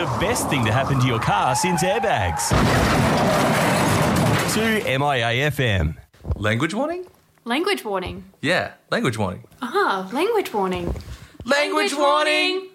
The best thing to happen to your car since airbags. To MIA FM. Language warning? Language warning. Yeah, language warning. Language warning. Language warning!